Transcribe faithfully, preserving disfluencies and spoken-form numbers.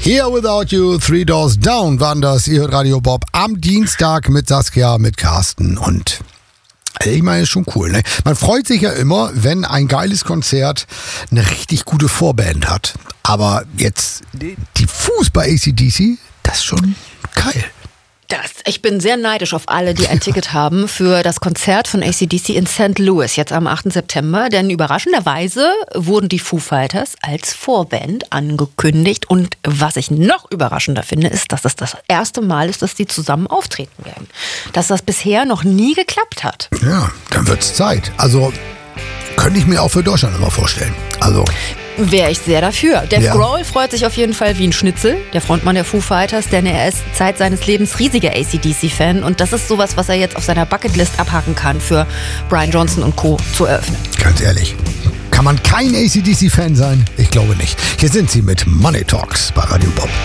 Here Without You, Three Doors Down waren das. Ihr hört Radio Bob am Dienstag mit Saskia, mit Carsten und ich meine, ist schon cool, ne? Man freut sich ja immer, wenn ein geiles Konzert eine richtig gute Vorband hat. Aber jetzt die Fuß bei A C D C, das ist schon geil. Das, ich bin sehr neidisch auf alle, die ein Ticket haben für das Konzert von A C D C in Sankt Louis, jetzt am achten September. Denn überraschenderweise wurden die Foo Fighters als Vorband angekündigt. Und was ich noch überraschender finde, ist, dass es das erste Mal ist, dass die zusammen auftreten werden. Dass das bisher noch nie geklappt hat. Ja, dann wird's Zeit. Also könnte ich mir auch für Deutschland immer vorstellen. Also... Wäre ich sehr dafür. Dave Ja. Grohl freut sich auf jeden Fall wie ein Schnitzel, der Frontmann der Foo Fighters, denn er ist Zeit seines Lebens riesiger A C D C-Fan und das ist sowas, was er jetzt auf seiner Bucketlist abhaken kann, für Brian Johnson und Co. zu eröffnen. Ganz ehrlich, kann man kein A C D C-Fan sein? Ich glaube nicht. Hier sind sie mit Money Talks bei Radio Bob.